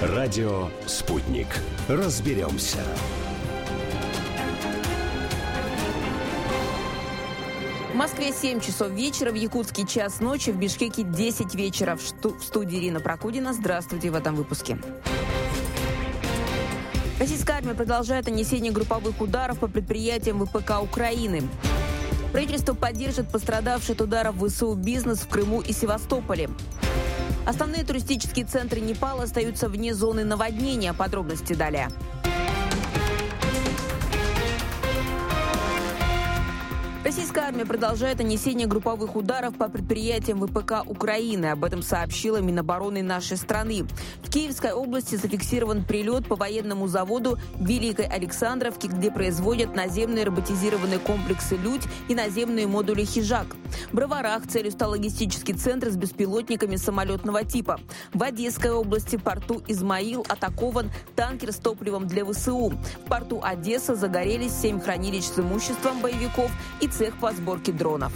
Радио «Спутник». Разберемся. В Москве 7 часов вечера, в Якутске час ночи, в Бишкеке 10 вечера. В студии Ирина Прокудина. Здравствуйте в этом выпуске. Российская армия продолжает нанесение групповых ударов по предприятиям ВПК Украины. Правительство поддержит пострадавший от ударов ВСУ бизнес в Крыму и Севастополе. Основные туристические центры Непала остаются вне зоны наводнения. Подробности далее. Российская армия продолжает нанесение групповых ударов по предприятиям ВПК Украины. Об этом сообщила Минобороны нашей страны. В Киевской области зафиксирован прилет по военному заводу в Великой Александровке, где производят наземные роботизированные комплексы «Людь» и наземные модули «Хижак». В Броварах целью стал логистический центр с беспилотниками самолетного типа. В Одесской области в порту Измаил атакован танкер с топливом для ВСУ. В порту Одесса загорелись 7 хранилищ с имуществом боевиков и цех по сборке дронов.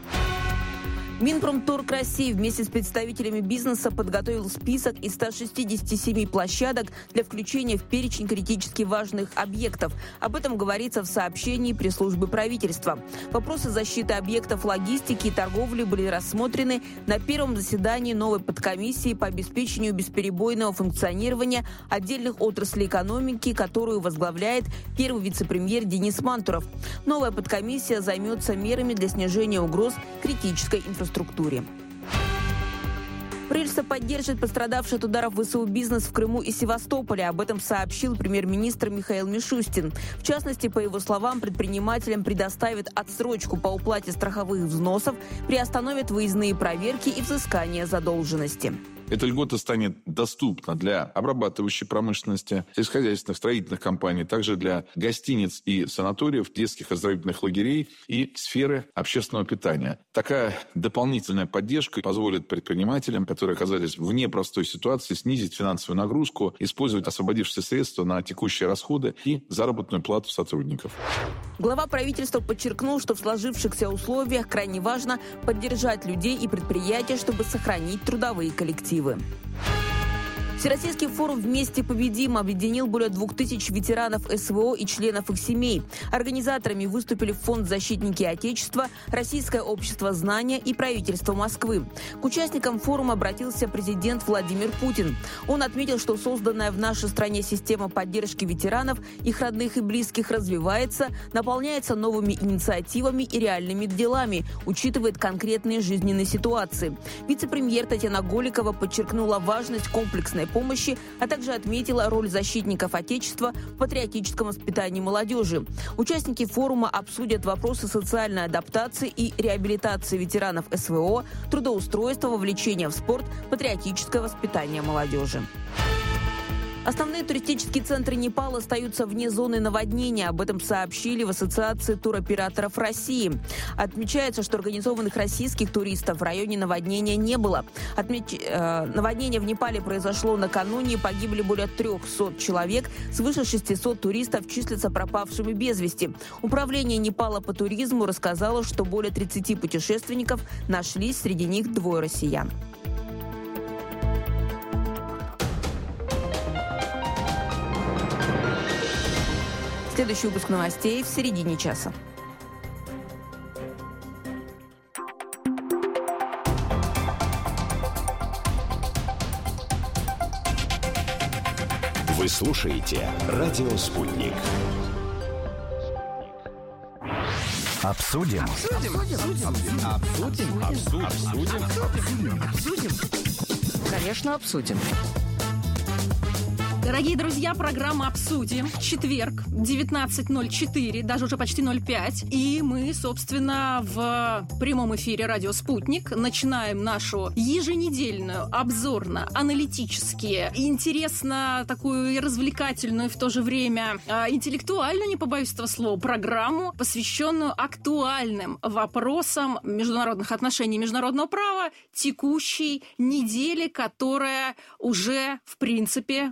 Минпромторг России вместе с представителями бизнеса подготовил список из 167 площадок для включения в перечень критически важных объектов. Об этом говорится в сообщении пресс-службы правительства. Вопросы защиты объектов логистики и торговли были рассмотрены на первом заседании новой подкомиссии по обеспечению бесперебойного функционирования отдельных отраслей экономики, которую возглавляет первый вице-премьер Денис Мантуров. Новая подкомиссия займется мерами для снижения угроз критической инфраструктуре. Правительство поддержит пострадавший от ударов ВСУ бизнес в Крыму и Севастополе. Об этом сообщил премьер-министр Михаил Мишустин. В частности, по его словам, предпринимателям предоставят отсрочку по уплате страховых взносов, приостановят выездные проверки и взыскание задолженности. Эта льгота станет доступна для обрабатывающей промышленности, сельскохозяйственных, строительных компаний, также для гостиниц и санаториев, детских оздоровительных лагерей и сферы общественного питания. Такая дополнительная поддержка позволит предпринимателям, которые оказались в непростой ситуации, снизить финансовую нагрузку, использовать освободившиеся средства на текущие расходы и заработную плату сотрудников. Глава правительства подчеркнул, что в сложившихся условиях крайне важно поддержать людей и предприятия, чтобы сохранить трудовые коллективы. Всероссийский форум «Вместе победим» объединил более 2000 ветеранов СВО и членов их семей. Организаторами выступили Фонд «Защитники Отечества», Российское общество знания и правительство Москвы. К участникам форума обратился президент Владимир Путин. Он отметил, что созданная в нашей стране система поддержки ветеранов, их родных и близких развивается, наполняется новыми инициативами и реальными делами, учитывает конкретные жизненные ситуации. Вице-премьер Татьяна Голикова подчеркнула важность комплексной помощи, а также отметила роль защитников Отечества в патриотическом воспитании молодежи. Участники форума обсудят вопросы социальной адаптации и реабилитации ветеранов СВО, трудоустройства, вовлечения в спорт, патриотическое воспитание молодежи. Основные туристические центры Непала остаются вне зоны наводнения. Об этом сообщили в Ассоциации туроператоров России. Отмечается, что организованных российских туристов в районе наводнения не было. Наводнение в Непале произошло накануне. Погибли более 300 человек. Свыше 600 туристов числятся пропавшими без вести. Управление Непала по туризму рассказало, что более 30 путешественников нашлись, среди них 2 россиян. Следующий выпуск новостей в середине часа. Вы слушаете «Радио Спутник». Обсудим. Конечно, обсудим. Дорогие друзья, программа «Обсудим». Четверг, 19:04, даже уже почти 05. И мы, собственно, в прямом эфире «Радио Спутник» начинаем нашу еженедельную, обзорно-аналитически, интересно такую и развлекательную, в то же время интеллектуальную, не побоюсь этого слова, программу, посвященную актуальным вопросам международных отношений, международного права текущей недели, которая уже, в принципе, подходит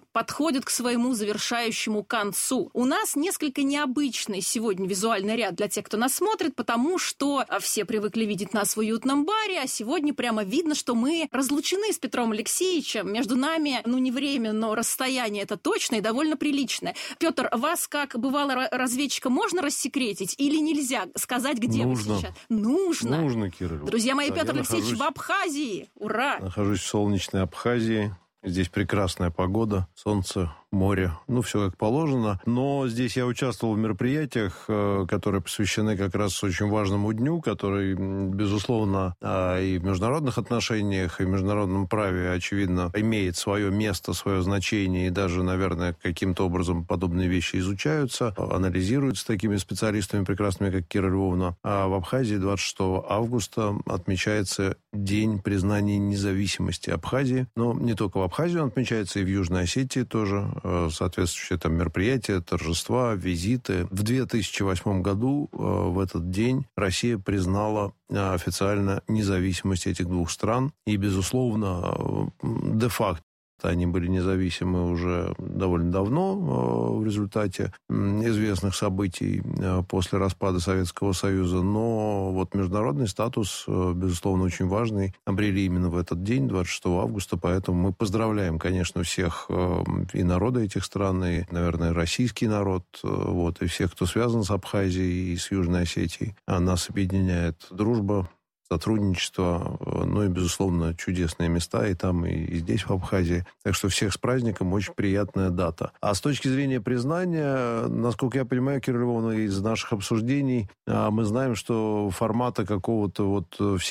подходит к своему завершающему концу. У нас несколько необычный сегодня визуальный ряд для тех, кто нас смотрит, потому что все привыкли видеть нас в уютном баре, а сегодня прямо видно, что мы разлучены с Петром Алексеевичем. Между нами, не время, но расстояние это точно и довольно приличное. Петр, вас, как бывалого разведчика, можно рассекретить или нельзя сказать, где вы сейчас? Нужно. Нужно, Кира. Друзья мои, Петр Алексеевич в Абхазии. Ура! Нахожусь в солнечной Абхазии. Здесь прекрасная погода, солнце, море, все как положено. Но здесь я участвовал в мероприятиях, которые посвящены как раз очень важному дню, который, безусловно, и в международных отношениях, и в международном праве, очевидно, имеет свое место, свое значение, и даже, наверное, каким-то образом подобные вещи изучаются, анализируются такими специалистами прекрасными, как Кира Львовна. А в Абхазии 26 августа отмечается День признания независимости Абхазии. Но не только в Абхазии он отмечается, и в Южной Осетии тоже. Соответствующие там мероприятия, торжества, визиты. В 2008 году в этот день Россия признала официально независимость этих двух стран. И, безусловно, де-факто они были независимы уже довольно давно в результате известных событий после распада Советского Союза. Но вот международный статус, безусловно, очень важный, обрели именно в этот день, 26 августа. Поэтому мы поздравляем, конечно, всех и народы этих стран, и, наверное, российский народ, и всех, кто связан с Абхазией и с Южной Осетией. Нас объединяет дружба, сотрудничество, и, безусловно, чудесные места и там, и здесь, в Абхазии. Так что всех с праздником, очень приятная дата. А с точки зрения признания, насколько я понимаю, Кира Львовна, из наших обсуждений, мы знаем, что формата какого-то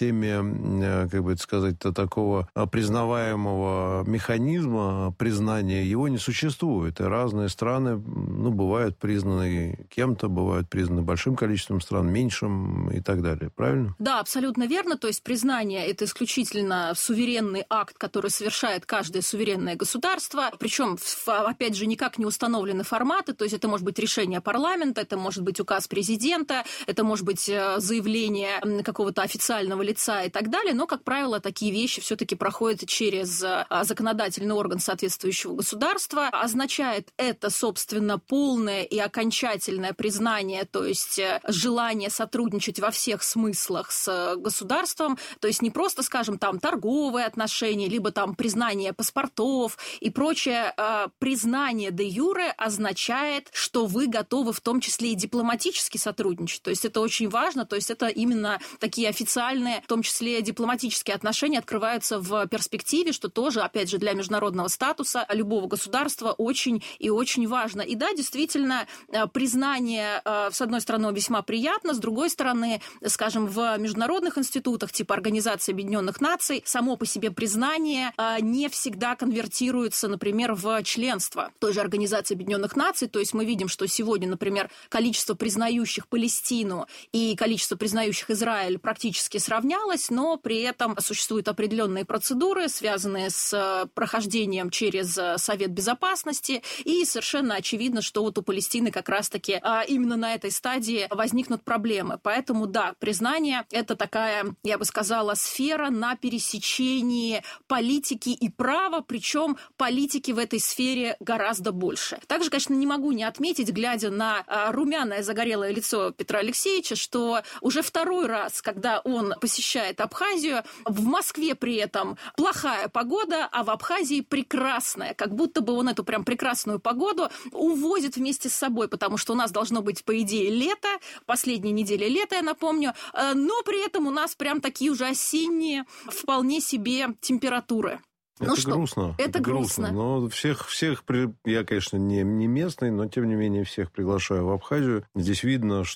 всеми, как бы это сказать, такого признаваемого механизма признания, его не существует. И разные страны, бывают признаны кем-то, бывают признаны большим количеством стран, меньшим и так далее. Правильно? Да, абсолютно верно, то есть признание – это исключительно суверенный акт, который совершает каждое суверенное государство, причем, опять же, никак не установлены форматы, то есть это может быть решение парламента, это может быть указ президента, это может быть заявление какого-то официального лица и так далее, но, как правило, такие вещи все-таки проходят через законодательный орган соответствующего государства. Означает это, собственно, полное и окончательное признание, то есть желание сотрудничать во всех смыслах с государством, то есть не просто, скажем, там торговые отношения, либо там признание паспортов и прочее. Признание де юре означает, что вы готовы в том числе и дипломатически сотрудничать. То есть это очень важно, то есть это именно такие официальные, в том числе дипломатические отношения открываются в перспективе, что тоже, опять же, для международного статуса любого государства очень и очень важно. И да, действительно, признание, с одной стороны, весьма приятно, с другой стороны, скажем, в международных институтах типа Организации Объединенных Наций само по себе признание не всегда конвертируется, например, в членство той же Организации Объединенных Наций. То есть мы видим, что сегодня, например, количество признающих Палестину и количество признающих Израиль практически сравнялось, но при этом существуют определенные процедуры, связанные с прохождением через Совет Безопасности, и совершенно очевидно, что вот у Палестины как раз-таки именно на этой стадии возникнут проблемы. Поэтому, да, признание – это такая, я бы сказала, сфера на пересечении политики и права, причем политики в этой сфере гораздо больше. Также, конечно, не могу не отметить, глядя на румяное загорелое лицо Петра Алексеевича, что уже второй раз, когда он посещает Абхазию, в Москве при этом плохая погода, а в Абхазии прекрасная. Как будто бы он эту прям прекрасную погоду увозит вместе с собой, потому что у нас должно быть, по идее, лето, последняя неделя лета, я напомню, но при этом у нас прям такие уже осенние вполне себе температуры. Это грустно. Это грустно. Но всех я, конечно, не местный, но, тем не менее, всех приглашаю в Абхазию. Здесь видно,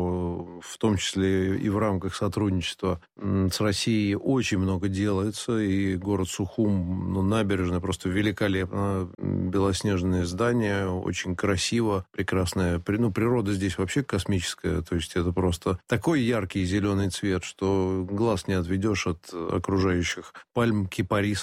что в том числе и в рамках сотрудничества с Россией очень много делается. И город Сухум, набережная просто великолепно. Белоснежные здания, очень красиво, прекрасная. Природа здесь вообще космическая. То есть это просто такой яркий зеленый цвет, что глаз не отведешь от окружающих пальм, кипарисов,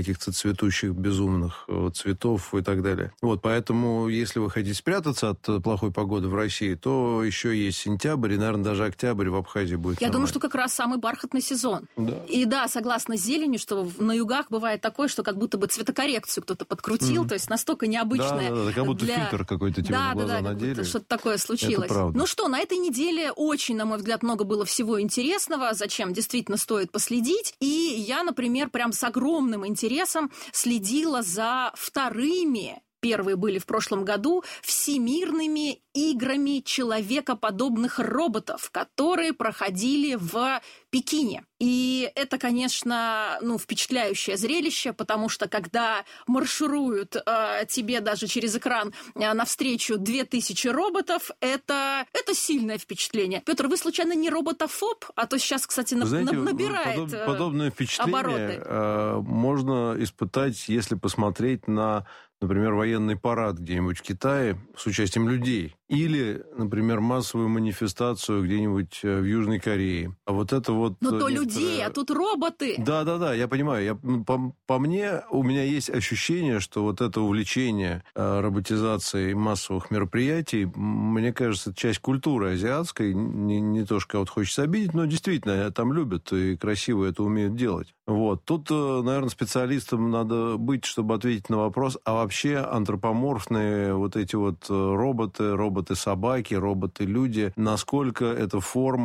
каких-то цветущих безумных цветов и так далее. Вот, поэтому, если вы хотите спрятаться от плохой погоды в России, то еще есть сентябрь, и, наверное, даже октябрь в Абхазии будет Я нормально. думаю, что как раз самый бархатный сезон. Да. И да, согласно с зеленью, что на югах бывает такое, что как будто бы цветокоррекцию кто-то подкрутил, то есть настолько необычное. Да, как будто фильтр какой-то тебе на глаза надели. Что-то такое случилось. Это правда. Ну что, на этой неделе очень, на мой взгляд, много было всего интересного, зачем действительно стоит последить. И я, например, прям с огромным интересом следила за вторыми, первые были в прошлом году, всемирными играми человекоподобных роботов, которые проходили в Пекине. И это, конечно, впечатляющее зрелище, потому что когда маршируют тебе даже через экран навстречу 2000 роботов, это сильное впечатление. Петр, вы случайно не роботофоб? А то сейчас, кстати, набирает подобное впечатление обороты. Можно испытать, если посмотреть на, например, военный парад где-нибудь в Китае с участием людей. Или, например, массовую манифестацию где-нибудь в Южной Корее. А вот это вот... Но то людей, а тут роботы. Да, я понимаю. По мне, у меня есть ощущение, что вот это увлечение роботизацией массовых мероприятий, мне кажется, часть культуры азиатской, не то, что кого-то хочется обидеть, но действительно, там любят и красиво это умеют делать. Вот. Тут, наверное, специалистам надо быть, чтобы ответить на вопрос, а вообще антропоморфные вот эти вот роботы-собаки, роботы-люди, насколько эта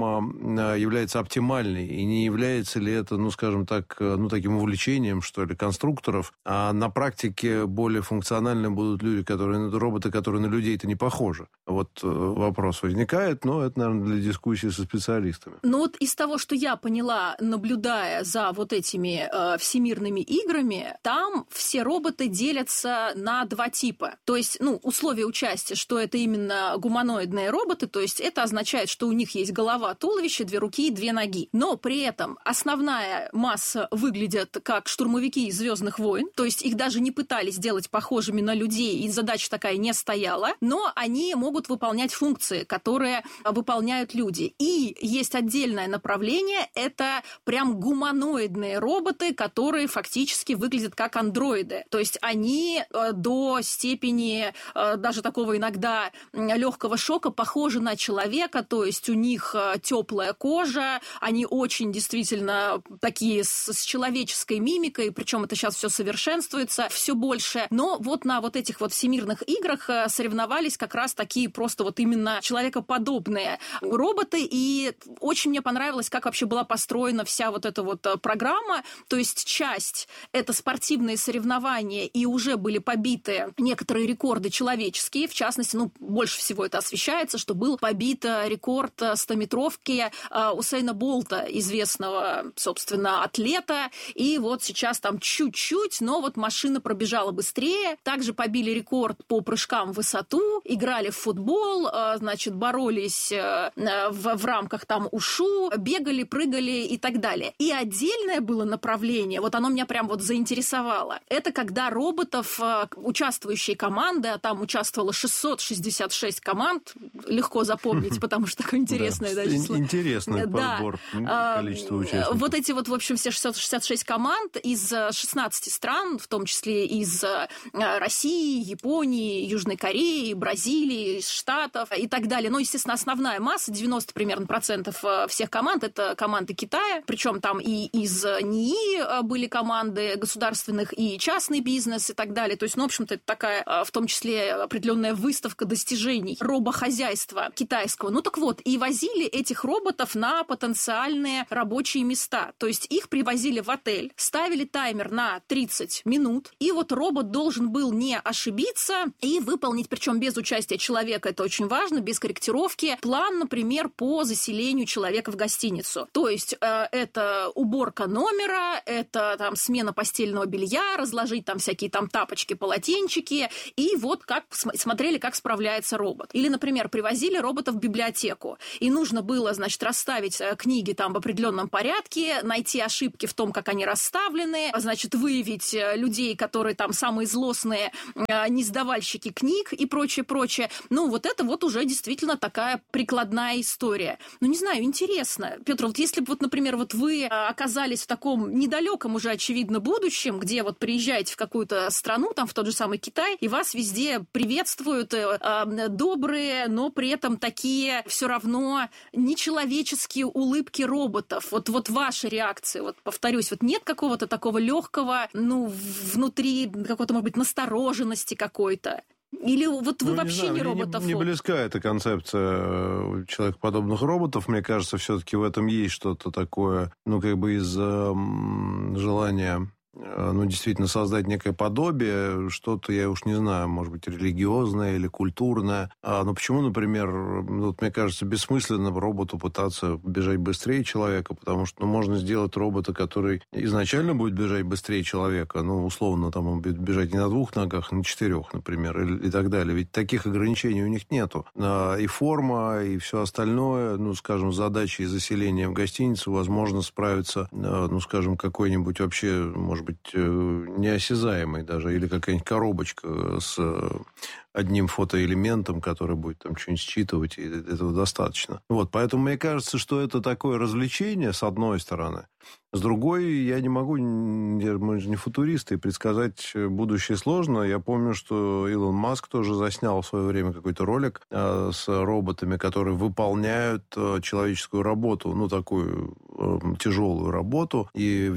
форма является оптимальной, и не является ли это, скажем так, таким увлечением, что ли, конструкторов, а на практике более функциональны будут роботы, которые на людей-то не похожи. Вот вопрос возникает, но это, наверное, для дискуссии со специалистами. Вот из того, что я поняла, наблюдая за вот этими всемирными играми, там все роботы делятся на два типа. То есть, условия участия, что это именно гуманоидные роботы, то есть это означает, что у них есть голова, туловище, 2 руки и 2 ноги. Но при этом основная масса выглядят как штурмовики из «Звездных войн», то есть их даже не пытались сделать похожими на людей, и задача такая не стояла, но они могут выполнять функции, которые выполняют люди. И есть отдельное направление, это прям гуманоидные роботы, которые фактически выглядят как андроиды. То есть они до степени даже такого иногда легкого шока похожи на человека, то есть у них теплая кожа, они очень действительно такие с человеческой мимикой, причем это сейчас все совершенствуется, все больше. Но вот на вот этих вот всемирных играх соревновались как раз такие просто вот именно человекоподобные роботы, и очень мне понравилось, как вообще была построена вся вот эта вот программа, то есть часть — это спортивные соревнования, и уже были побиты некоторые рекорды человеческие, в частности, больше всего это освещается, что был побит рекорд 100-метровки Усейна Болта, известного, собственно, атлета, и вот сейчас там чуть-чуть, но вот машина пробежала быстрее. Также побили рекорд по прыжкам в высоту, играли в футбол, боролись в рамках там ушу, бегали, прыгали и так далее. И отдельное было направление, вот оно меня прям вот заинтересовало. Это когда роботов, участвующие команды, а там участвовало 666 команд, легко запомнить, потому что такое интересное число. Интересный подбор количества участников. Вот эти вот, в общем, все 666 команд из 16 стран, в том числе из России, Японии, Южной Кореи, Бразилии, Штатов и так далее. Но, естественно, основная масса, 90% примерно процентов всех команд, это команды Китая, причем там и из НИИ были команды государственных, и частный бизнес и так далее. То есть, в общем-то, это такая, в том числе, определенная выставка достижений робохозяйства китайского. Так вот, и возили этих роботов на потенциальные рабочие места. То есть их привозили в отель, ставили таймер на 30 минут, и вот робот должен был не ошибиться и выполнить, причем без участия человека, это очень важно, без корректировки, план, например, по заселению человека в гостиницу. То есть это уборка номера, это там смена постельного белья, разложить там всякие там тапочки, полотенчики, и вот как смотрели, как справляется робот. Или, например, привозили робота в библиотеку, и нужно было, расставить книги там в определенном порядке, найти ошибки в том, как они расставлены, значит, выявить людей, которые там самые злостные несдавальщики книг и прочее. Ну, вот это вот уже действительно такая прикладная история. Ну, не знаю, интересно. Петр, вот если бы, вот, например, вот вы оказались в таком недалеком уже, очевидно, будущем, где вот приезжаете в какую-то страну, там в тот же самый Китай, и вас везде приветствуют добрые, но при этом такие все равно нечеловеческие улыбки роботов. Вот ваша реакция, вот повторюсь, вот нет какого-то такого легкого, ну, внутри какой-то, может быть, настороженности какой-то? Или вот вы вообще не роботов? Не близка эта концепция человекоподобных роботов. Мне кажется, все-таки в этом есть что-то такое, ну, как бы из желания, ну, действительно создать некое подобие, что-то, я уж не знаю, может быть, религиозное или культурное. Но почему, например, вот, мне кажется, бессмысленно роботу пытаться бежать быстрее человека, потому что можно сделать робота, который изначально будет бежать быстрее человека, ну, условно, там он будет бежать не на 2 ногах, а на 4, например, и так далее. Ведь таких ограничений у них нету. И форма, и все остальное, ну, скажем, задачи заселения в гостиницу, возможно, справиться, ну, скажем, какой-нибудь вообще, может быть, неосязаемый даже, или какая-нибудь коробочка с одним фотоэлементом, который будет там что-нибудь считывать, и этого достаточно. Вот, поэтому мне кажется, что это такое развлечение, с одной стороны. С другой, я не могу, мы же не футуристы, и предсказать будущее сложно. Я помню, что Илон Маск тоже заснял в свое время какой-то ролик с роботами, которые выполняют человеческую работу, ну, такую тяжелую работу. И в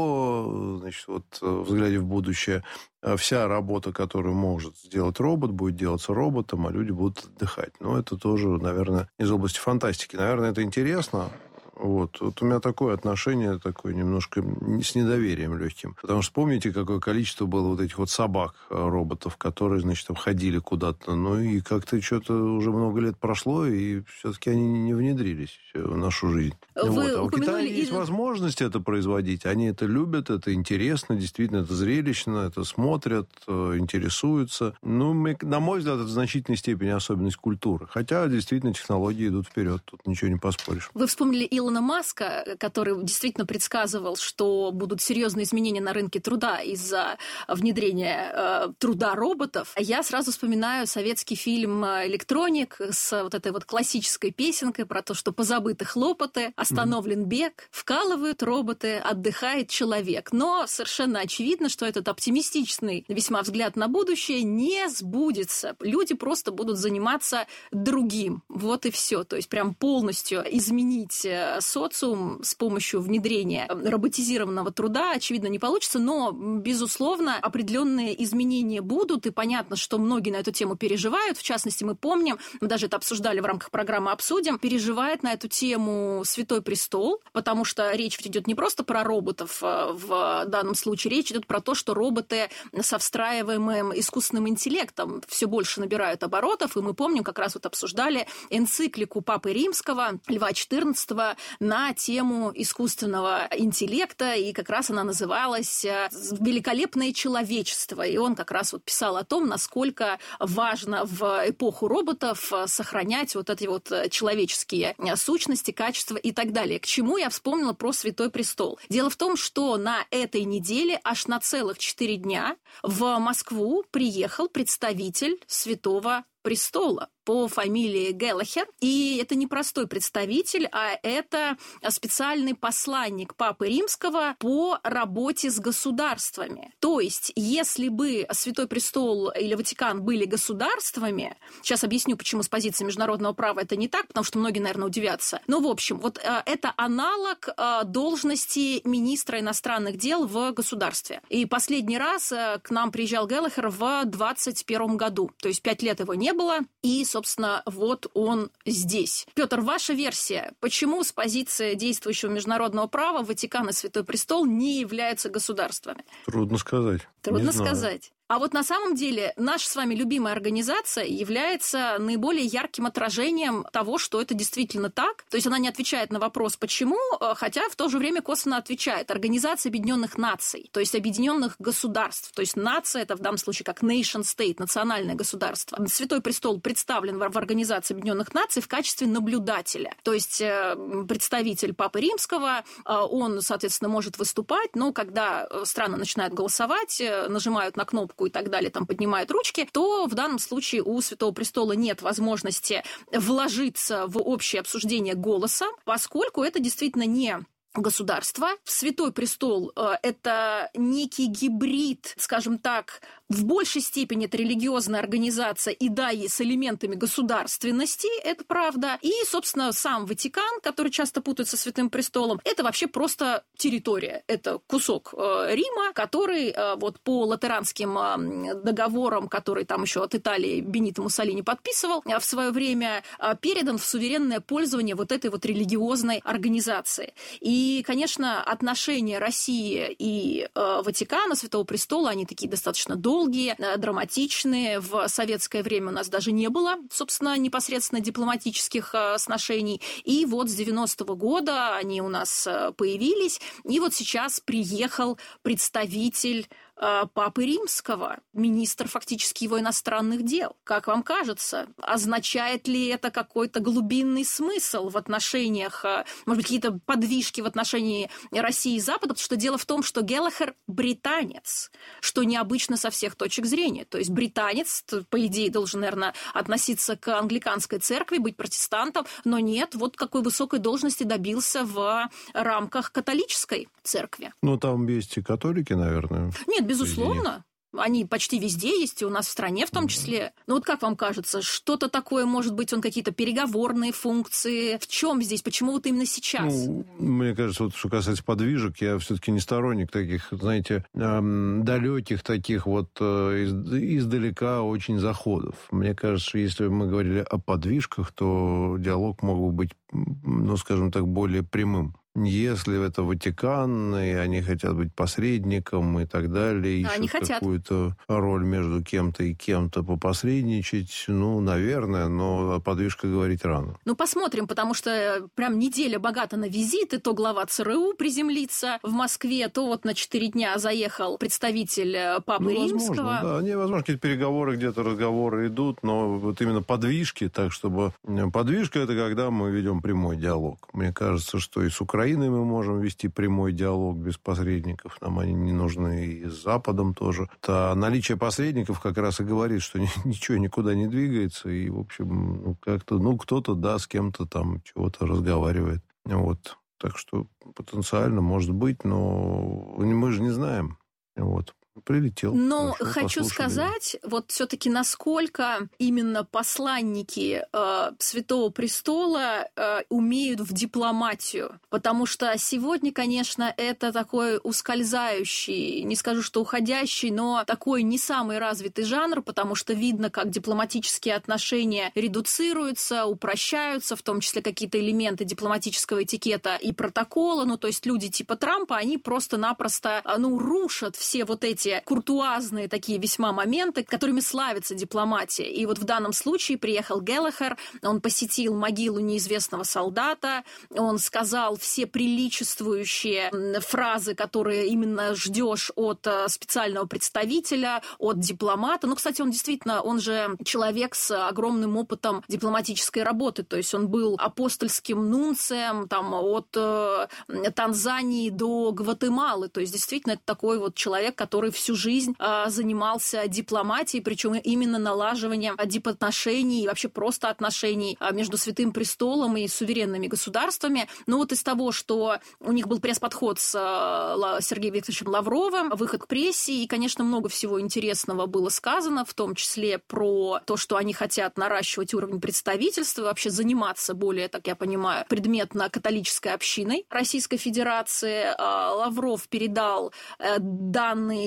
его, значит, вот, взгляде в будущее, вся работа, которую может сделать робот, будет делаться роботом, а люди будут отдыхать. Но это тоже, наверное, из области фантастики. Наверное, это интересно. Вот у меня такое отношение, такое немножко с недоверием легким. Потому что помните, какое количество было вот этих вот собак, роботов, которые, значит, ходили куда-то. Ну и как-то что-то уже много лет прошло, и все-таки они не внедрились в нашу жизнь. Вот. А у Китая есть возможность это производить. Они это любят, это интересно, действительно, это зрелищно, это смотрят, интересуются. Ну, на мой взгляд, это в значительной степени особенность культуры. Хотя, действительно, технологии идут вперед, тут ничего не поспоришь. Вы вспомнили Илона Маска, который действительно предсказывал, что будут серьезные изменения на рынке труда из-за внедрения труда роботов. Я сразу вспоминаю советский фильм «Электроник» с вот этой вот классической песенкой про то, что позабыты хлопоты, остановлен бег, вкалывают роботы, отдыхает человек. Но совершенно очевидно, что этот оптимистичный весьма взгляд на будущее не сбудется. Люди просто будут заниматься другим. Вот и все. То есть прям полностью изменить социум с помощью внедрения роботизированного труда, очевидно, не получится, но, безусловно, определенные изменения будут, и понятно, что многие на эту тему переживают. В частности, мы помним, мы даже это обсуждали в рамках программы «Обсудим», переживает на эту тему Святой Престол, потому что речь идет не просто про роботов в данном случае, речь идет про то, что роботы со встраиваемым искусственным интеллектом все больше набирают оборотов, и мы помним, как раз вот обсуждали энциклику Папы Римского, Льва XIV, на тему искусственного интеллекта, и как раз она называлась «Великолепное человечество». И он как раз вот писал о том, насколько важно в эпоху роботов сохранять вот эти вот человеческие сущности, качества и так далее. К чему я вспомнила про Святой Престол? Дело в том, что на этой неделе аж на целых 4 дня в Москву приехал представитель Святого Престола по фамилии Гэллахер. И это не простой представитель, а это специальный посланник Папы Римского по работе с государствами. То есть, если бы Святой Престол или Ватикан были государствами, сейчас объясню, почему с позиции международного права это не так, потому что многие, наверное, удивятся. Но, в общем, вот это аналог должности министра иностранных дел в государстве. И последний раз к нам приезжал Гэллахер в 2021 году. То есть 5 лет его не было, и, собственно, вот он здесь. Петр, ваша версия, почему с позиции действующего международного права Ватикан и Святой Престол не являются государствами? Трудно сказать. Трудно сказать. А вот на самом деле наша с вами любимая организация является наиболее ярким отражением того, что это действительно так. То есть она не отвечает на вопрос «почему?», хотя в то же время косвенно отвечает. Организация Объединенных Наций, то есть Объединенных Государств. То есть нация – это в данном случае как nation state, национальное государство. Святой Престол представлен в Организации Объединенных Наций в качестве наблюдателя. То есть представитель Папы Римского, он, соответственно, может выступать, но когда страны начинают голосовать, нажимают на кнопку и так далее, там поднимают ручки, то в данном случае у Святого Престола нет возможности вложиться в общее обсуждение голосом, поскольку это действительно не государство. Святой Престол – это некий гибрид, скажем так, в большей степени это религиозная организация, и да, и с элементами государственности, это правда. И, собственно, сам Ватикан, который часто путают со Святым Престолом, это вообще просто территория. Это кусок Рима, который вот по латеранским договорам, которые там еще от Италии Бенито Муссолини подписывал, в свое время передан в суверенное пользование вот этой вот религиозной организации. И, конечно, отношения России и Ватикана, Святого Престола, они такие достаточно долгие, драматичные. В советское время у нас даже не было, собственно, непосредственно дипломатических сношений. И вот с 90-го года они у нас появились. И вот сейчас приехал представитель Папы Римского, министр фактически его иностранных дел. Как вам кажется, означает ли это какой-то глубинный смысл в отношениях, может быть, какие-то подвижки в отношении России и Запада? Потому что дело в том, что Гэллахер британец, что необычно со всех точек зрения. То есть британец, по идее, должен, наверное, относиться к англиканской церкви, быть протестантом, но нет, вот какой высокой должности добился в рамках католической церкви. Ну, там есть и католики, наверное. Нет, безусловно. Они почти везде есть, и у нас в стране в том числе. Но вот как вам кажется, что-то такое, может быть, он какие-то переговорные функции? В чем здесь? Почему вот именно сейчас? Ну, мне кажется, вот что касается подвижек, я все-таки не сторонник таких, знаете, далеких таких вот издалека очень заходов. Мне кажется, что если мы говорили о подвижках, то диалог мог бы быть, ну, скажем так, более прямым. Если это Ватикан, и они хотят быть посредником и так далее, ищут какую-то роль между кем-то и кем-то попосредничать, ну, наверное, но о подвижках говорить рано. Ну, посмотрим, потому что прям неделя богата на визиты. То глава ЦРУ приземлится в Москве, то вот на 4 дня заехал представитель Папы Римского. Возможно, да. Не, возможно, какие-то переговоры, где-то разговоры идут, но вот именно подвижки, так чтобы... Подвижка – это когда мы ведем прямой диалог. Мне кажется, что и с Украиной мы можем вести прямой диалог без посредников. Нам они не нужны, и с Западом тоже. А наличие посредников как раз и говорит, что ничего никуда не двигается. И, в общем, ну, как-то, ну, кто-то, да, с кем-то там чего-то разговаривает. Вот. Так что потенциально может быть, но мы же не знаем. Вот. Прилетел. Но хочу сказать, вот все-таки насколько именно посланники Святого Престола умеют в дипломатию. Потому что сегодня, конечно, это такой ускользающий, не скажу, что уходящий, но такой не самый развитый жанр, потому что видно, как дипломатические отношения редуцируются, упрощаются, в том числе какие-то элементы дипломатического этикета и протокола. Ну, то есть люди типа Трампа, они просто-напросто, ну, рушат все вот эти куртуазные такие весьма моменты, которыми славится дипломатия. И вот в данном случае приехал Гэллахер, он посетил могилу неизвестного солдата, он сказал все приличествующие фразы, которые именно ждешь от специального представителя, от дипломата. Ну, кстати, он действительно, он же человек с огромным опытом дипломатической работы, то есть он был апостольским нунцием там, от Танзании до Гватемалы, то есть действительно это такой вот человек, который всю жизнь занимался дипломатией, причем именно налаживанием дипотношений и вообще просто отношений между Святым Престолом и суверенными государствами. Но вот из того, что у них был пресс-подход с Сергеем Викторовичем Лавровым, выход к прессе, и, конечно, много всего интересного было сказано, в том числе про то, что они хотят наращивать уровень представительства, вообще заниматься более, так я понимаю, предметно католической общиной Российской Федерации. Лавров передал данные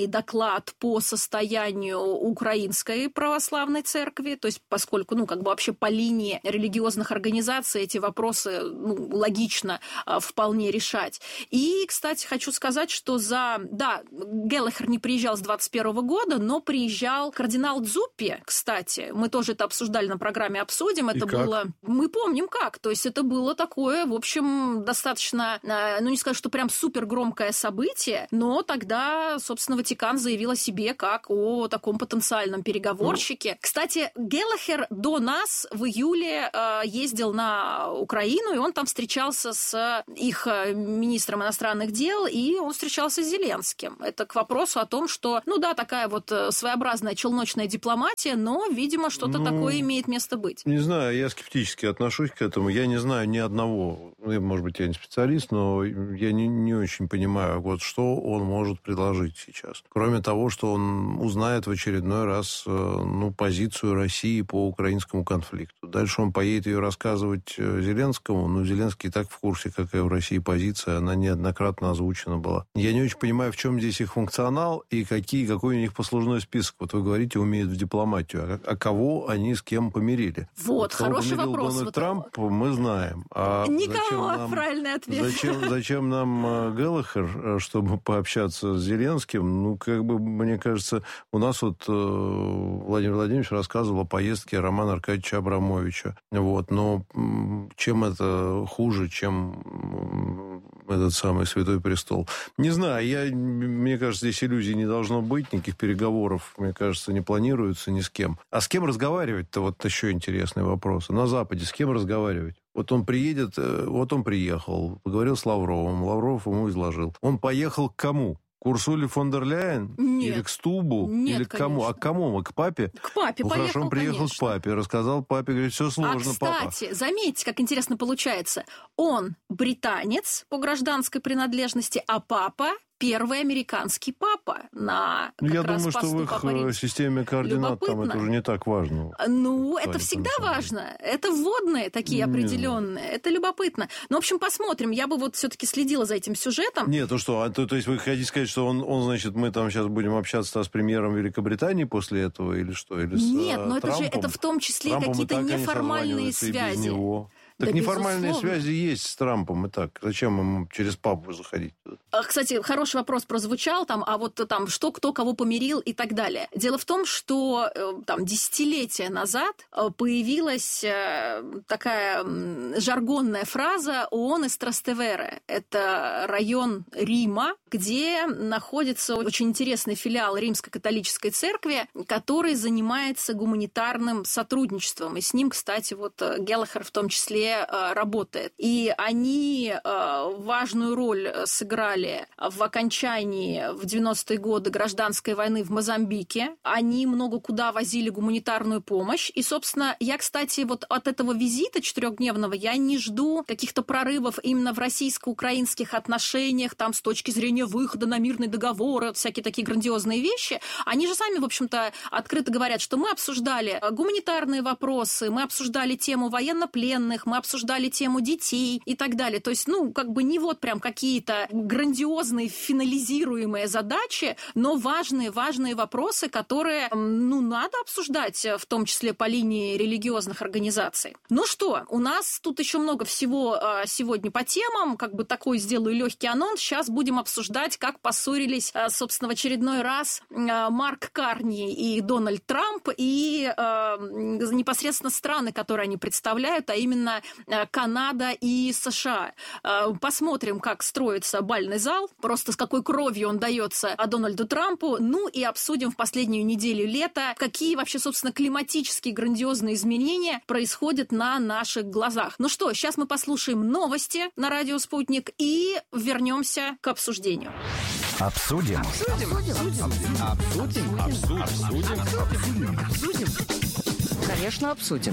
доклад по состоянию украинской православной церкви, то есть поскольку, вообще по линии религиозных организаций эти вопросы, логично вполне решать. И, кстати, хочу сказать, что Геллахер не приезжал с 2021 года, но приезжал кардинал Дзуппи, кстати. Мы тоже это обсуждали на программе «Обсудим». Это было... Мы помним как. То есть это было такое, в общем, достаточно, не скажу, что прям супер громкое событие, но тогда, собственно, Ватикан заявил о себе как о таком потенциальном переговорщике. Кстати, Геллахер до нас в июле ездил на Украину, и он там встречался с их министром иностранных дел, и он встречался с Зеленским. Это к вопросу о том, что, такая вот своеобразная челночная дипломатия, но, видимо, что-то такое имеет место быть. Не знаю, я скептически отношусь к этому. Я не знаю ни одного, может быть, я не специалист, но я не очень понимаю, что он может предложить сейчас. Кроме того, что он узнает в очередной раз позицию России по украинскому конфликту. Дальше он поедет ее рассказывать Зеленскому. Зеленский и так в курсе, какая у России позиция. Она неоднократно озвучена была. Я не очень понимаю, в чем здесь их функционал и какой у них послужной список. Вот вы говорите, умеют в дипломатию. А кого они с кем помирили? Хороший вопрос. Дональд Трамп, мы знаем. Никого, правильный ответ. Зачем нам Геллахер, чтобы пообщаться с Зеленским? Мне кажется, у нас Владимир Владимирович рассказывал о поездке Романа Аркадьевича Абрамовича. Но чем это хуже, чем этот самый Святой Престол? Не знаю, мне кажется, здесь иллюзий не должно быть, никаких переговоров, мне кажется, не планируется ни с кем. А с кем разговаривать-то? Еще интересный вопрос. На Западе с кем разговаривать? Он приедет, он приехал, поговорил с Лавровым, Лавров ему изложил. Он поехал к кому? К Урсуле фон дер Ляйен? Нет. Или к Стубу? Нет, или к кому? конечно. А к кому? К папе? К папе поехал, хорошо, он приехал конечно. к папе, рассказал папе, говорит, все сложно, папа. Кстати, заметьте, как интересно получается. Он британец по гражданской принадлежности, а папа первый американский папа на Я думаю, что в их системе координат там это уже не так важно. Это всегда важно. Это вводные такие определенные. Это любопытно. В общем, посмотрим. Я бы все-таки следила за этим сюжетом. Нет, то есть вы хотите сказать, что он, значит, мы там сейчас будем общаться с премьером Великобритании после этого или что? Или Нет, но Трампом? Это в том числе Трампом какие-то неформальные связи. Так неформальные безусловно. связи есть с Трампом и так. Зачем ему через папу заходить туда? Кстати, хороший вопрос прозвучал, что кто кого помирил и так далее. Дело в том, что десятилетия назад появилась такая жаргонная фраза «ООН из Трастевере». Это район Рима, где находится очень интересный филиал Римской католической церкви, который занимается гуманитарным сотрудничеством. И с ним, кстати, Геллахер в том числе работает. И они важную роль сыграли в окончании в 90-е годы гражданской войны в Мозамбике. Они много куда возили гуманитарную помощь. И, собственно, я, кстати, от этого визита 4-дневного я не жду каких-то прорывов именно в российско-украинских отношениях, с точки зрения выхода на мирный договор, всякие такие грандиозные вещи. Они же сами, в общем-то, открыто говорят, что мы обсуждали гуманитарные вопросы, мы обсуждали тему военнопленных, мы обсуждали тему детей и так далее. То есть, не прям какие-то грандиозные финализируемые задачи, но важные вопросы, которые, надо обсуждать, в том числе по линии религиозных организаций. У нас тут еще много всего сегодня по темам, такой сделаю легкий анонс. Сейчас будем обсуждать, как поссорились, собственно, в очередной раз Марк Карни и Дональд Трамп, и непосредственно страны, которые они представляют, а именно Канада и США. Посмотрим, как строится бальный зал, просто с какой кровью он дается Дональду Трампу, и обсудим в последнюю неделю лета, какие вообще, собственно, климатические грандиозные изменения происходят на наших глазах. Сейчас мы послушаем новости на радио «Спутник» и вернемся к обсуждению. Обсудим. Конечно, обсудим.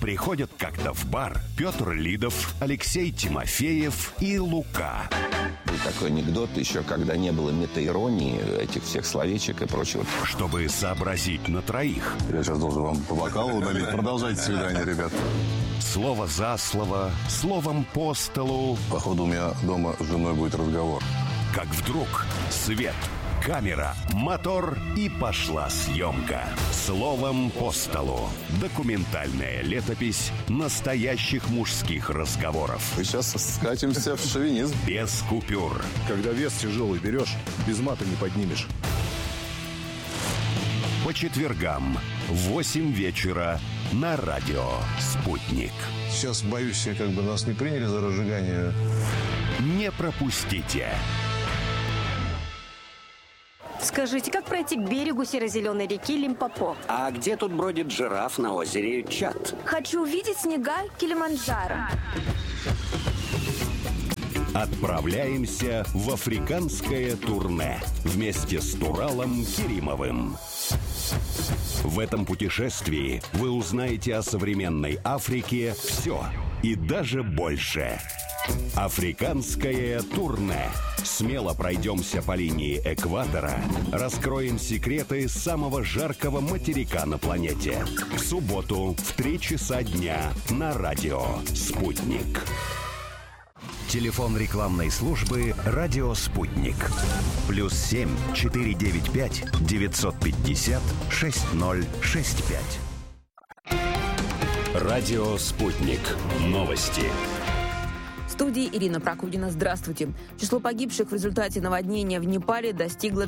Приходят как-то в бар Петр Лидов, Алексей Тимофеев и Лука. Был такой анекдот еще, когда не было метаиронии, этих всех словечек и прочего. Чтобы сообразить на троих. Я сейчас должен вам по бокалу налить. Продолжайте свидание, ребят. Слово за слово, словом по столу. Походу, у меня дома с женой будет разговор. Как вдруг свет, камера, мотор и пошла съемка. Словом по столу. Документальная летопись настоящих мужских разговоров. Мы сейчас скатимся в шовинизм. Без купюр. Когда вес тяжелый берешь, без мата не поднимешь. По четвергам в 8 вечера на радио «Спутник». Сейчас, боюсь, как бы нас не приняли за разжигание. Не пропустите. Скажите, как пройти к берегу серо-зеленой реки Лимпопо? А где тут бродит жираф на озере Чад? Хочу увидеть снега Килиманджаро. Отправляемся в африканское турне вместе с Туралом Керимовым. В этом путешествии вы узнаете о современной Африке все и даже больше. Африканское турне. Смело пройдемся по линии экватора, раскроем секреты самого жаркого материка на планете. В субботу в 3 часа дня на радио «Спутник». Телефон рекламной службы «Радио Спутник». +7 495 950 6065. Радио Спутник. Новости. В студии Ирина Прокудина. Здравствуйте. Число погибших в результате наводнения в Непале достигло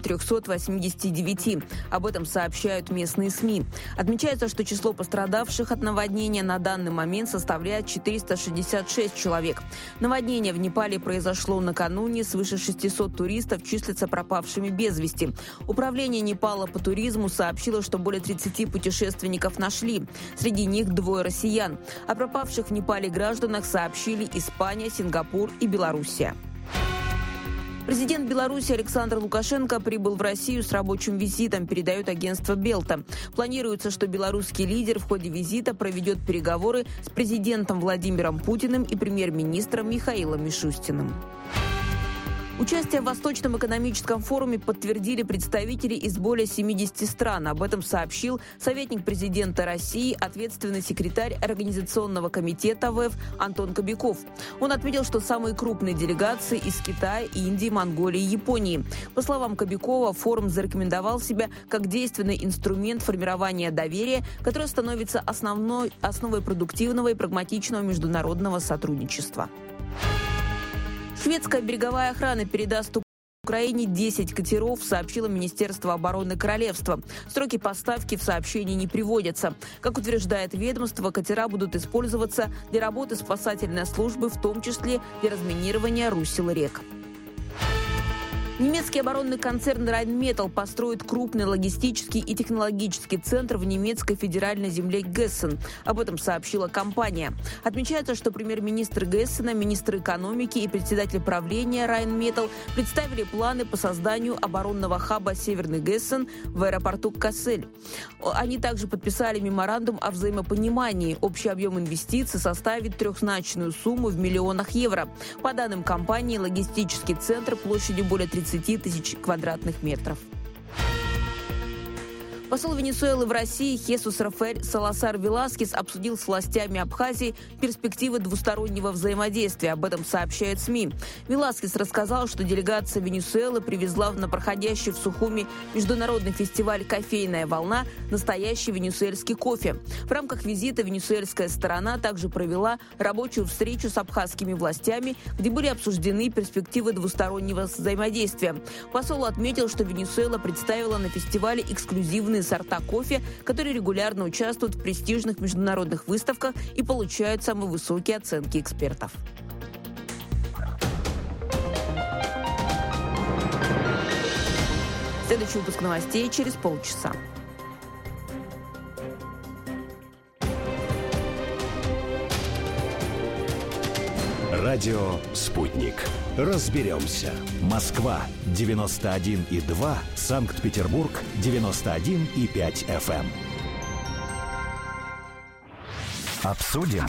389. Об этом сообщают местные СМИ. Отмечается, что число пострадавших от наводнения на данный момент составляет 466 человек. Наводнение в Непале произошло накануне. Свыше 600 туристов числятся пропавшими без вести. Управление Непала по туризму сообщило, что более 30 путешественников нашли. Среди них 2 россиян. О пропавших в Непале гражданах сообщили Испания, Сингапур и Белоруссия. Президент Беларуси Александр Лукашенко прибыл в Россию с рабочим визитом, передает агентство «Белта». Планируется, что белорусский лидер в ходе визита проведет переговоры с президентом Владимиром Путиным и премьер-министром Михаилом Мишустиным. Участие в Восточном экономическом форуме подтвердили представители из более 70 стран. Об этом сообщил советник президента России, ответственный секретарь Организационного комитета ВЭФ Антон Кобяков. Он отметил, что самые крупные делегации из Китая, Индии, Монголии и Японии. По словам Кобякова, форум зарекомендовал себя как действенный инструмент формирования доверия, который становится основой продуктивного и прагматичного международного сотрудничества. Шведская береговая охрана передаст Украине 10 катеров, сообщило Министерство обороны Королевства. Сроки поставки в сообщении не приводятся. Как утверждает ведомство, катера будут использоваться для работы спасательной службы, в том числе для разминирования русел рек. Немецкий оборонный концерн Rheinmetall построит крупный логистический и технологический центр в немецкой федеральной земле Гессен. Об этом сообщила компания. Отмечается, что премьер-министр Гессена, министр экономики и председатель правления Rheinmetall представили планы по созданию оборонного хаба «Северный Гессен» в аэропорту Кассель. Они также подписали меморандум о взаимопонимании. Общий объем инвестиций составит трехзначную сумму в миллионах евро. По данным компании, логистический центр площадью более 30 тысяч квадратных метров. Посол Венесуэлы в России Хесус Рафаэль Саласар Веласкес обсудил с властями Абхазии перспективы двустороннего взаимодействия. Об этом сообщают СМИ. Веласкес рассказал, что делегация Венесуэлы привезла на проходящий в Сухуми международный фестиваль «Кофейная волна» настоящий венесуэльский кофе. В рамках визита венесуэльская сторона также провела рабочую встречу с абхазскими властями, где были обсуждены перспективы двустороннего взаимодействия. Посол отметил, что Венесуэла представила на фестивале эксклюзивные сорта кофе, которые регулярно участвуют в престижных международных выставках и получают самые высокие оценки экспертов. Следующий выпуск новостей через полчаса. Радио «Спутник». Разберемся. Москва 91,2, Санкт-Петербург 91,5 FM. Обсудим.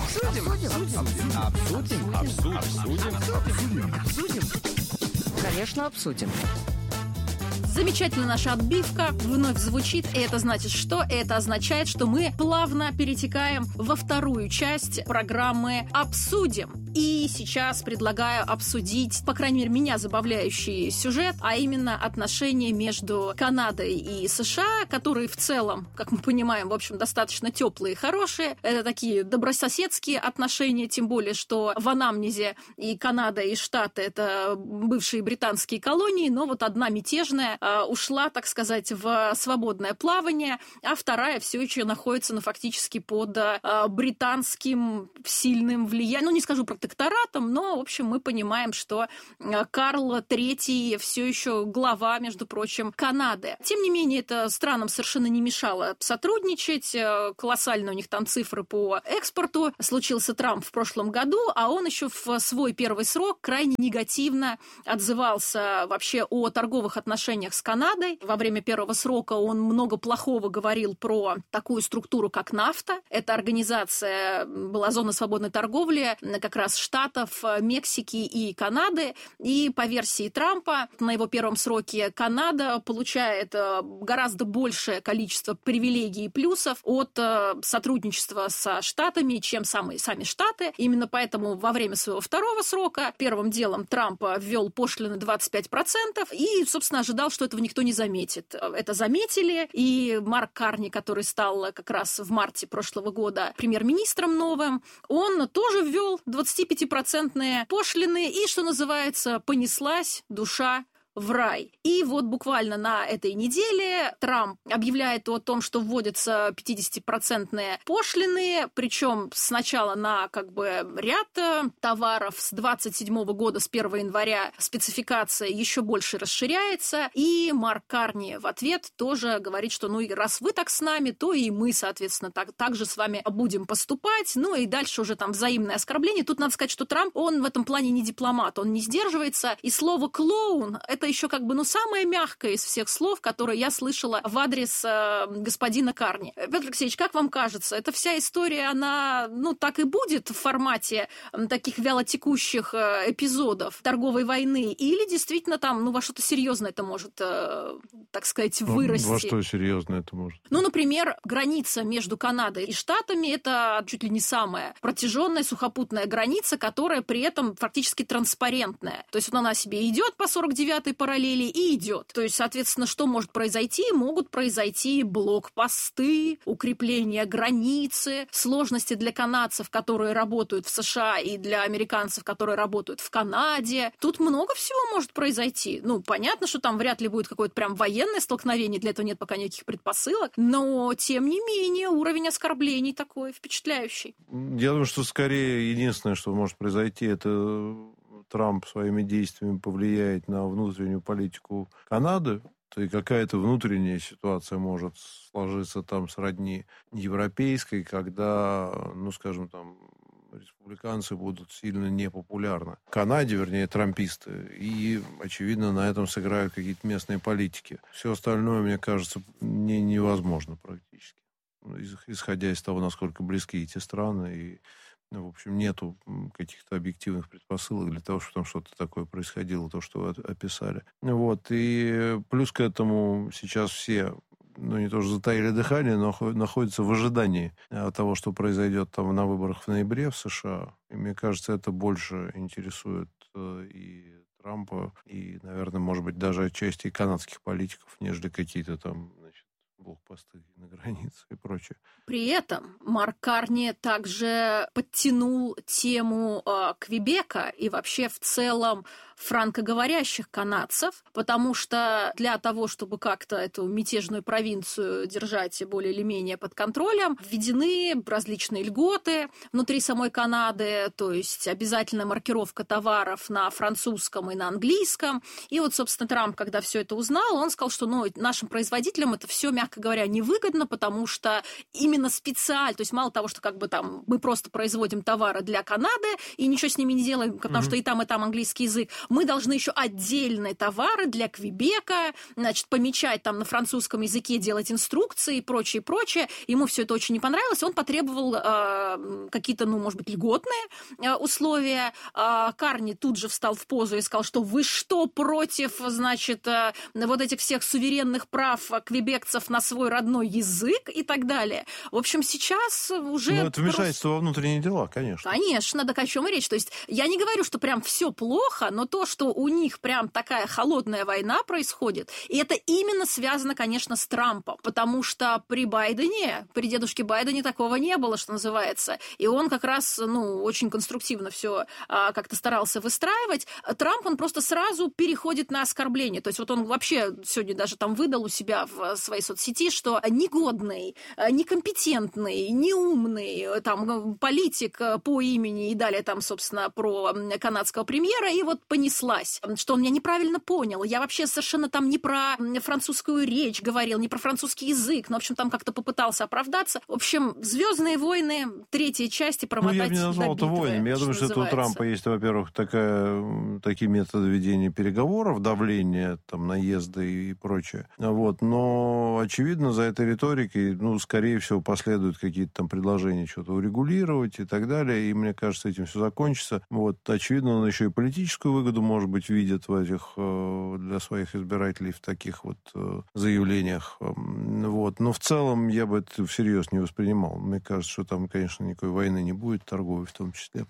Конечно, обсудим. Замечательно, наша отбивка вновь звучит. И это значит что? Это означает, что мы плавно перетекаем во вторую часть программы «Обсудим». И сейчас предлагаю обсудить, по крайней мере, меня забавляющий сюжет, а именно отношения между Канадой и США, которые в целом, как мы понимаем, в общем, достаточно теплые и хорошие. Это такие добрососедские отношения, тем более, что в анамнезе и Канада, и Штаты — это бывшие британские колонии, но вот одна мятежная ушла, так сказать, в свободное плавание, а вторая все еще находится, фактически под британским сильным влиянием, не скажу протекторатом, но, в общем, мы понимаем, что Карл III все еще глава, между прочим, Канады. Тем не менее, это странам совершенно не мешало сотрудничать, колоссально у них там цифры по экспорту. Случился Трамп в прошлом году, а он еще в свой первый срок крайне негативно отзывался вообще о торговых отношениях с Канадой. Во время первого срока он много плохого говорил про такую структуру, как НАФТА. Эта организация была зона свободной торговли как раз Штатов, Мексики и Канады. И по версии Трампа на его первом сроке Канада получает гораздо большее количество привилегий и плюсов от сотрудничества со Штатами, чем сами Штаты. Именно поэтому во время своего второго срока первым делом Трамп ввел пошлины 25% и, собственно, ожидал, что этого никто не заметит. Это заметили, и Марк Карни, который стал как раз в марте прошлого года премьер-министром новым, он тоже ввел 25% пошлины, и, что называется, понеслась душа в рай. И вот буквально на этой неделе Трамп объявляет о том, что вводятся 50% пошлины, причем сначала на ряд товаров. С 27 года, с 1 января спецификация еще больше расширяется, и Марк Карни в ответ тоже говорит, что и раз вы так с нами, то и мы, соответственно, так же с вами будем поступать. И дальше уже там взаимное оскорбление. Тут надо сказать, что Трамп, он в этом плане не дипломат, он не сдерживается, и слово «клоун» — это еще самое мягкое из всех слов, которые я слышала в адрес господина Карни. Петр Алексеевич, как вам кажется, эта вся история, она, так и будет в формате таких вялотекущих эпизодов торговой войны, или действительно там, во что-то серьезное это может, так сказать, вырасти? Во что серьезное это может? Например, граница между Канадой и Штатами — это чуть ли не самая протяженная сухопутная граница, которая при этом фактически транспарентная. То есть она себе идет по 49-й параллели и идет. То есть, соответственно, что может произойти? Могут произойти блокпосты, укрепление границы, сложности для канадцев, которые работают в США, и для американцев, которые работают в Канаде. Тут много всего может произойти. Понятно, что там вряд ли будет какое-то прям военное столкновение, для этого нет пока никаких предпосылок, но, тем не менее, уровень оскорблений такой впечатляющий. Я думаю, что скорее единственное, что может произойти, это Трамп своими действиями повлияет на внутреннюю политику Канады, то и какая-то внутренняя ситуация может сложиться там сродни европейской, когда, республиканцы будут сильно непопулярны. В Канаде, вернее, трамписты, и, очевидно, на этом сыграют какие-то местные политики. Все остальное, мне кажется, невозможно практически, исходя из того, насколько близки эти страны, и в общем, нету каких-то объективных предпосылок для того, чтобы там что-то такое происходило, то, что вы описали. И плюс к этому сейчас все, не то что затаили дыхание, но находятся в ожидании того, что произойдет там на выборах в ноябре в США. И мне кажется, это больше интересует и Трампа, и, наверное, может быть, даже отчасти и канадских политиков, нежели какие-то там, блокпосты на границе и прочее. При этом Марк Карни также подтянул тему Квебека и вообще в целом франкоговорящих канадцев, потому что для того, чтобы как-то эту мятежную провинцию держать более или менее под контролем, введены различные льготы внутри самой Канады, то есть обязательная маркировка товаров на французском и на английском. И вот, собственно, Трамп, когда все это узнал, он сказал, что нашим производителям это все, мягко говоря, невыгодно, потому что именно именно специально, то есть мало того, что как бы там мы просто производим товары для Канады и ничего с ними не делаем, потому что и там английский язык, мы должны еще отдельные товары для Квебека, значит, помечать там на французском языке, делать инструкции и прочее, прочее. Ему все это очень не понравилось, он потребовал какие-то, может быть, льготные условия. Карни тут же встал в позу и сказал, что вы что, против, значит, вот этих всех суверенных прав квебекцев на свой родной язык и так далее. В общем, сейчас уже... это вмешательство во внутренние дела, конечно. Конечно, так о чем и речь. То есть я не говорю, что прям все плохо, но то, что у них прям такая холодная война происходит, и это именно связано, конечно, с Трампом, потому что при дедушке Байдене такого не было, что называется, и он как раз, очень конструктивно все как-то старался выстраивать. Трамп, он просто сразу переходит на оскорбление, то есть вот он вообще сегодня даже там выдал у себя в своей соцсети, что негодный, некомпетентный, неумный, там, политик по имени, и далее там, собственно, про канадского премьера, и вот понеслась, что он меня неправильно понял. Я вообще совершенно там не про французскую речь говорил, не про французский язык, но, в общем, там как-то попытался оправдаться. В общем, «Звездные войны», 3-я часть, и промотать я бы не назвал это войнами. Я думаю, что у Трампа есть, во-первых, такие методы ведения переговоров, давления, там, наезды и прочее. Но, очевидно, за этой риторикой, скорее всего, последуют какие-то там предложения что-то урегулировать и так далее, и, мне кажется, этим все закончится. Очевидно, он еще и политическую выгоду, может быть, видит в этих, для своих избирателей в таких заявлениях. Но в целом я бы это всерьез не воспринимал. Мне кажется, что там, конечно, никакой войны не будет, торговой в том числе.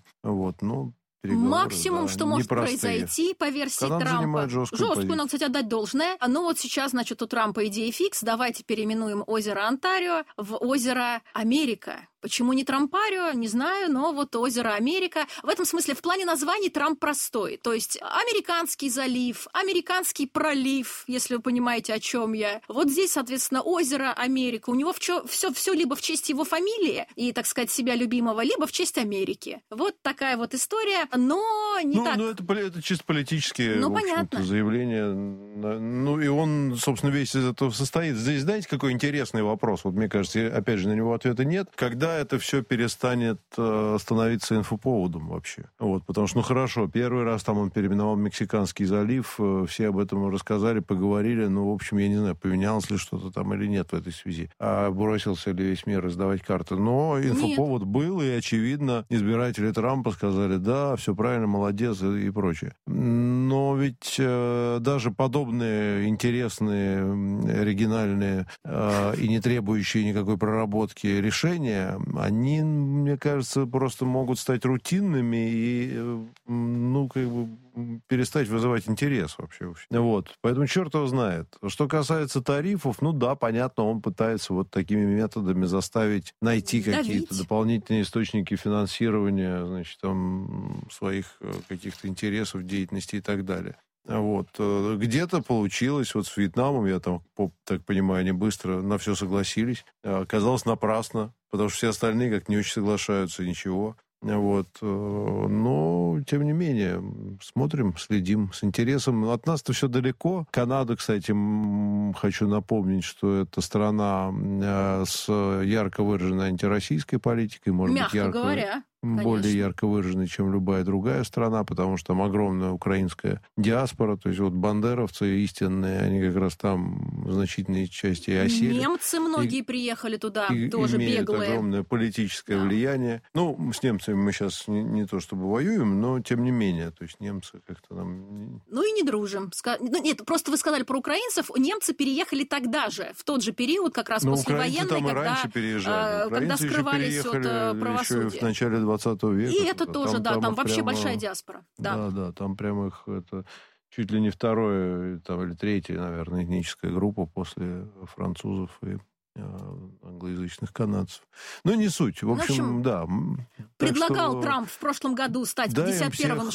Максимум, что может произойти, по версии Трампа. Жесткую, надо, кстати, отдать должное. Сейчас, значит, у Трампа идея фикс. Давайте переименуем озеро Онтарио в озеро Америка. Почему не Трампарио, не знаю, но озеро Америка. В этом смысле, в плане названий Трамп простой. То есть американский залив, американский пролив, если вы понимаете, о чем я. Здесь, соответственно, озеро Америка. У него все либо в честь его фамилии и, так сказать, себя любимого, либо в честь Америки. Вот такая история, но не так. Это чисто политические заявления. И он, собственно, весь из этого состоит. Здесь, знаете, какой интересный вопрос? Мне кажется, опять же, на него ответа нет. Когда это все перестанет становиться инфоповодом вообще? Потому что, хорошо, первый раз там он переименовал Мексиканский залив, все об этом рассказали, поговорили, в общем, я не знаю, поменялось ли что-то там или нет в этой связи, а бросился ли весь мир раздавать карты. Но инфоповод был, и, очевидно, избиратели Трампа сказали, да, все правильно, молодец и прочее. Но ведь даже подобные интересные, оригинальные и не требующие никакой проработки решения, они, мне кажется, просто могут стать рутинными и, перестать вызывать интерес вообще. Поэтому черт его знает. Что касается тарифов, понятно, он пытается такими методами заставить найти какие-то дополнительные источники финансирования, своих каких-то интересов, деятельности и так далее. Где-то получилось, с Вьетнамом, я так понимаю, они быстро на все согласились. Оказалось напрасно, потому что все остальные как не очень соглашаются, ничего. Но, тем не менее, смотрим, следим с интересом. От нас-то все далеко. Канада, кстати, хочу напомнить, что это страна с ярко выраженной антироссийской политикой. Может быть, более ярко выраженной, чем любая другая страна, потому что там огромная украинская диаспора, то есть бандеровцы истинные, они как раз там в значительной части и осели. Немцы многие приехали туда, тоже имеют беглые. Огромное политическое влияние. С немцами мы сейчас не то чтобы воюем, но тем не менее, то есть немцы как-то нам... и не дружим. Нет, просто вы сказали про украинцев, немцы переехали тогда же, в тот же период, как раз послевоенный, там раньше переезжали. Когда скрывались от правосудия. Еще в начале 20 века. И это тоже, там вообще большая диаспора. Да, там прямо их это чуть ли не второе или третья, наверное, этническая группа после французов и англоязычных канадцев. Не суть. В общем, да. Предлагал Трамп в прошлом году стать 51-м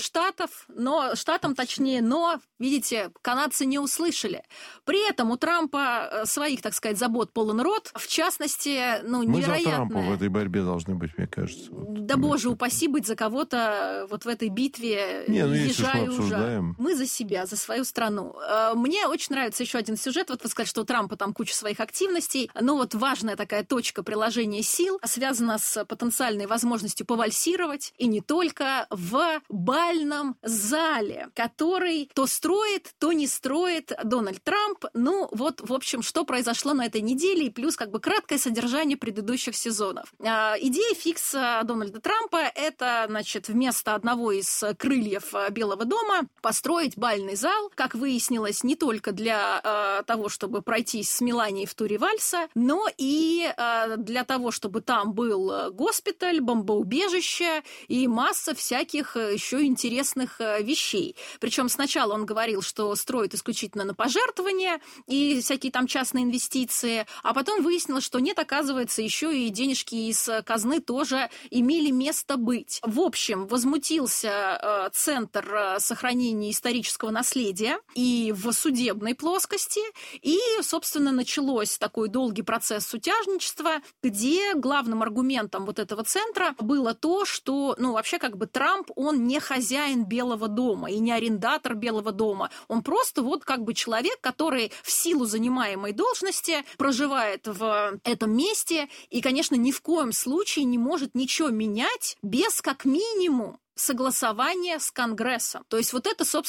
штатом, но, видите, канадцы не услышали. При этом у Трампа своих, так сказать, забот полон рот. В частности, невероятно. Мы за Трампа в этой борьбе должны быть, мне кажется. Да, боже упаси, быть за кого-то в этой битве. Езжай уже. Мы за себя, за свою страну. Мне очень нравится еще один сюжет. Вы сказали, что у Трампа там куча своих активностей. но вот важная такая точка приложения сил связана с потенциальной возможностью повальсировать, и не только, в бальном зале, который то строит, то не строит Дональд Трамп. Ну вот, в общем, что произошло на этой неделе, и плюс как бы краткое содержание предыдущих сезонов. Идея фикса Дональда Трампа — это, значит, вместо одного из крыльев Белого дома построить бальный зал, как выяснилось, не только для того, чтобы пройтись с Меланией в туре вальса, но и для того, чтобы там был госпиталь, бомбоубежище и масса всяких еще интересных вещей. Причем сначала он говорил, что строит исключительно на пожертвования и всякие там частные инвестиции, а потом выяснилось, что нет, оказывается, еще и денежки из казны тоже имели место быть. В общем, возмутился Центр сохранения исторического наследия и в судебной плоскости, и, собственно, началось такой долгий процесс сутяжничества, где главным аргументом вот этого центра было то, что, ну, вообще, как бы Трамп, он не хозяин Белого дома и не арендатор Белого дома. Он просто вот как бы человек, который в силу занимаемой должности проживает в этом месте и, конечно, ни в коем случае не может ничего менять без, как минимум, согласования с Конгрессом. То есть вот это, собственно,